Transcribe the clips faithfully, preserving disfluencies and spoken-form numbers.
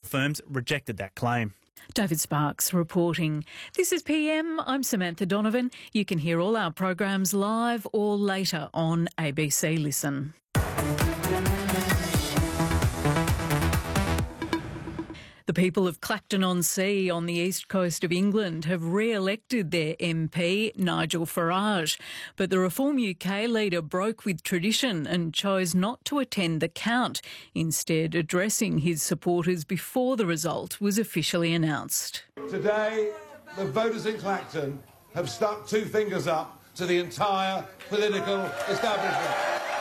firms rejected that claim. David Sparks reporting. This is P M. I'm Samantha Donovan. You can hear all our programs live or later on A B C Listen. The people of Clacton-on-Sea on the east coast of England have re-elected their M P, Nigel Farage. But the Reform U K leader broke with tradition and chose not to attend the count, instead addressing his supporters before the result was officially announced. Today, the voters in Clacton have stuck two fingers up to the entire political establishment.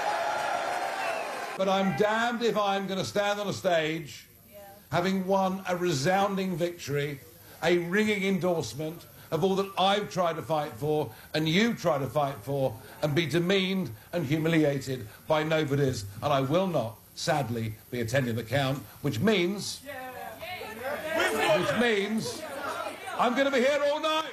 But I'm damned if I'm going to stand on a stage having won a resounding victory, a ringing endorsement of all that I've tried to fight for and you've tried to fight for, and be demeaned and humiliated by nobodies. And I will not, sadly, be attending the count, which means, which means I'm going to be here all night.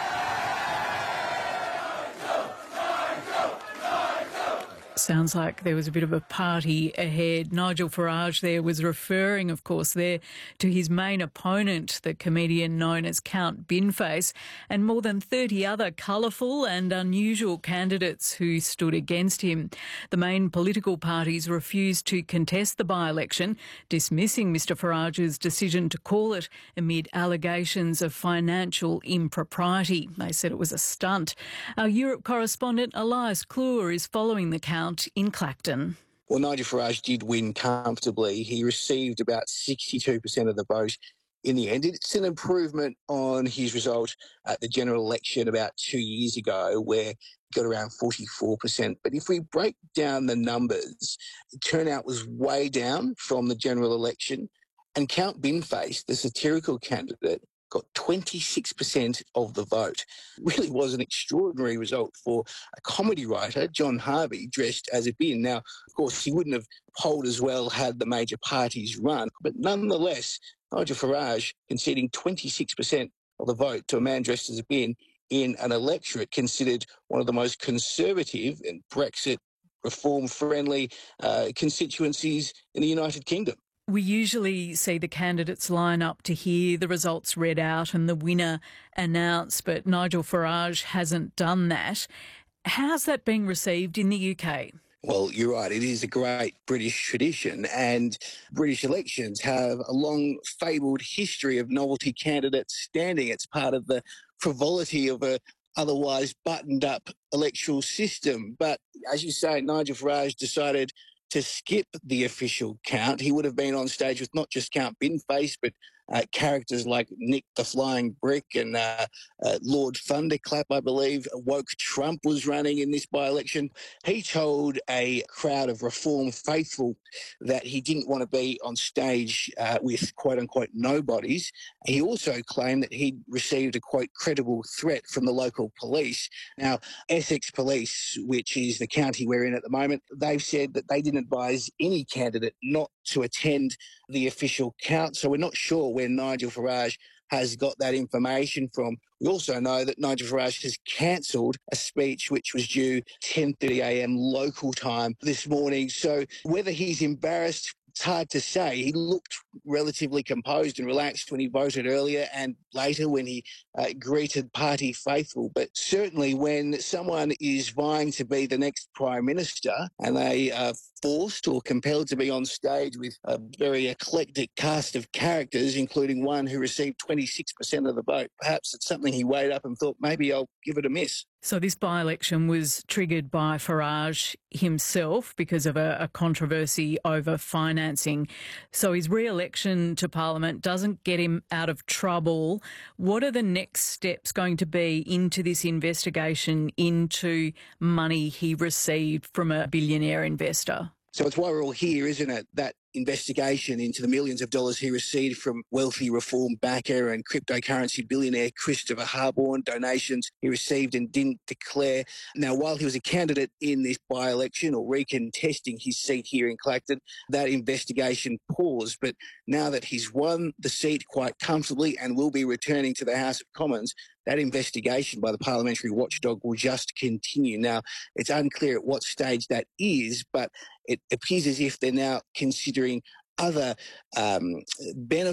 Sounds like there was a bit of a party ahead. Nigel Farage there was referring, of course, there to his main opponent, the comedian known as Count Binface, and more than thirty other colourful and unusual candidates who stood against him. The main political parties refused to contest the by-election, dismissing Mr Farage's decision to call it amid allegations of financial impropriety. They said it was a stunt. Our Europe correspondent Elias Kluwer is following the count in Clacton. Well, Nigel Farage did win comfortably. He received about sixty-two percent of the vote in the end. It's an improvement on his result at the general election about two years ago, where he got around forty-four percent. But if we break down the numbers, the turnout was way down from the general election. And Count Binface, the satirical candidate, got twenty-six percent of the vote. Really was an extraordinary result for a comedy writer, John Harvey, dressed as a bin. Now, of course, he wouldn't have polled as well had the major parties run, but nonetheless, Nigel Farage conceding twenty-six percent of the vote to a man dressed as a bin in an electorate considered one of the most conservative and Brexit reform-friendly uh, constituencies in the United Kingdom. We usually see the candidates line up to hear the results read out and the winner announced, but Nigel Farage hasn't done that. How's that being received in the U K? Well, you're right. It is a great British tradition, and British elections have a long fabled history of novelty candidates standing. It's part of the frivolity of a otherwise buttoned-up electoral system. But as you say, Nigel Farage decided to skip the official count. He would have been on stage with not just Count Binface, but uh, characters like Nick the Flying Brick and uh, uh, Lord Thunderclap, I believe. Woke Trump was running in this by-election. He told a crowd of Reform faithful that he didn't want to be on stage uh, with quote-unquote nobodies. He also claimed that he'd received a, quote, credible threat from the local police. Now, Essex Police, which is the county we're in at the moment, they've said that they didn't advise any candidate not to attend the official count. So we're not sure where Nigel Farage has got that information from. We also know that Nigel Farage has cancelled a speech which was due ten thirty a m local time this morning. So whether he's embarrassed, it's hard to say. He looked relatively composed and relaxed when he voted earlier and later when he uh, greeted party faithful. But certainly when someone is vying to be the next Prime Minister and they are forced or compelled to be on stage with a very eclectic cast of characters, including one who received twenty-six percent of the vote, perhaps it's something he weighed up and thought, maybe I'll give it a miss. So this by-election was triggered by Farage himself because of a, a controversy over financing. So his re-election to Parliament doesn't get him out of trouble. What are the next steps going to be into this investigation into money he received from a billionaire investor? So it's why we're all here, isn't it? That investigation into the millions of dollars he received from wealthy reform backer and cryptocurrency billionaire Christopher Harborne, donations he received and didn't declare. Now, while he was a candidate in this by-election or recontesting his seat here in Clacton, that investigation paused. But now that he's won the seat quite comfortably and will be returning to the House of Commons, that investigation by the parliamentary watchdog will just continue. Now, it's unclear at what stage that is, but it appears as if they're now considering other um, benefits